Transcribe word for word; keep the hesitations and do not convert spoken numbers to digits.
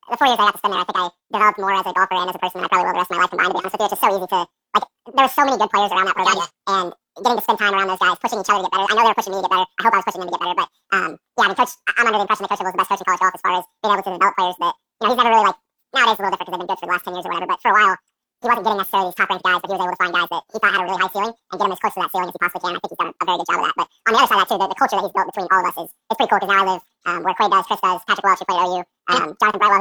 the four years I got to spend there, I think I developed more as a golfer and as a person than I probably will the rest of my life combined. To be honest with you, it's just so easy to like. There were so many good players around that program, yeah, yeah. and getting to spend time around those guys, pushing each other to get better. I know they were pushing me to get better. I hope I was pushing them to get better. But um, yeah, I mean, coach, I'm under the impression that Coach Hill was the best coach in college golf as far as being able to develop players. That you know, he's never really like nowadays it's a little different because they've been good for the last ten years or whatever. But for a while, he wasn't getting necessarily these top ranked guys, but he was able to find guys that he thought had a really high ceiling and get them as close to that ceiling as he possibly can. I think he's done a, a very good job of that. But on the other side of that too, the, the culture that he's built between all of us is is pretty cool. Because now I live um, where Quade does, Chris does, Patrick Welch, who played at O U, um, Jonathan Brightwell.